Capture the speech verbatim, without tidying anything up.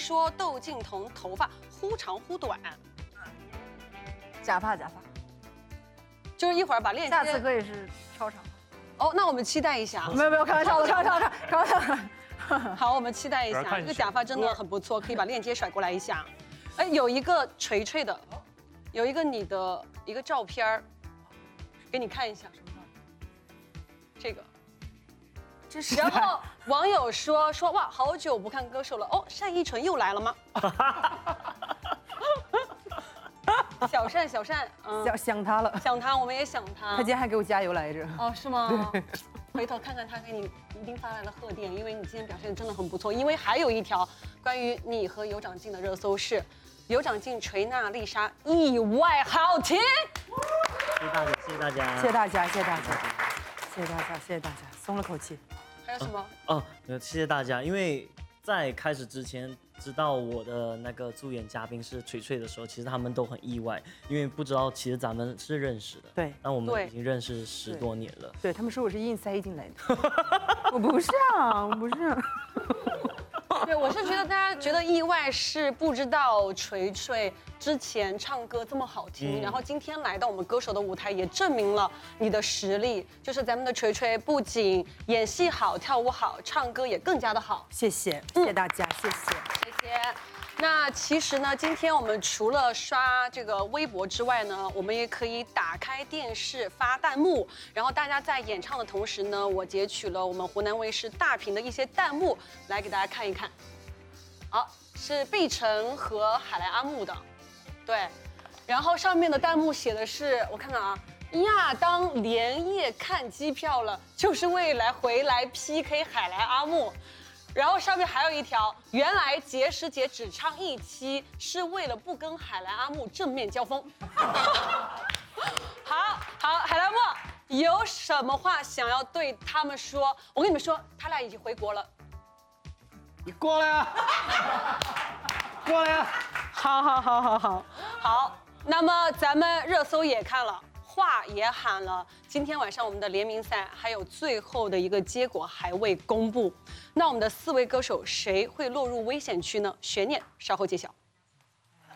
说窦靖童头发忽长忽短， 假发假发， 就是一会儿把链接。 下次可以是超长发。哦，那我们期待一下。 没有没有，开玩笑的，开玩笑的，开玩笑的。 好，我们期待一下，这个假发真的很不错，可以把链接甩过来一下。哎，有一个锤锤的，有一个你的一个照片儿，给你看一下。这个， 这是。 然后网友说说哇，好久不看歌手了哦，单依纯又来了吗？小单，小单，嗯， 想想他了， 想他，我们也想他。 他今天还给我加油来着。 哦，是吗？回头看看他给你一定发来了贺电，因为你今天表现真的很不错。因为还有一条关于你和尤长靖的热搜是，尤长靖锤娜丽莎意外好听。 谢谢大家，谢谢大家， 谢谢大家，谢谢大家，谢谢大家，谢谢大家，松了口气。 还有什么？ 哦，谢谢大家，因为在开始之前。知道我的那个助演嘉宾是锤锤的时候，其实他们都很意外，因为不知道其实咱们是认识的。 对， 但我们已经认识十多年了。 对，他们说我是硬塞进来的，我不是啊，我不是、啊。 对，我是觉得大家觉得意外是不知道锤锤之前唱歌这么好听，嗯、然后今天来到我们歌手的舞台，也证明了你的实力。就是咱们的锤锤不仅演戏好、跳舞好，唱歌也更加的好。 谢谢，谢谢大家，嗯、谢谢， 谢谢。那其实呢，今天我们除了刷这个微博之外呢，我们也可以打开电视发弹幕，然后大家在演唱的同时呢，我截取了我们湖南卫视大屏的一些弹幕来给大家看一看。好，是碧晨和海来阿木的，对，然后上面的弹幕写的是，我看看啊，亚当连夜看机票了，就是为了回来 P K 海来阿木。然后上面还有一条，原来杰师姐只唱一期是为了不跟海来阿木正面交锋。好好，海来阿木有什么话想要对他们说？我跟你们说，他俩已经回国了。 你过来啊！过来啊！ 好好好好好好，那么咱们热搜也看了。话也喊了，今天晚上我们的联名赛还有最后的一个结果还未公布，那我们的四位歌手谁会落入危险区呢？悬念稍后揭晓。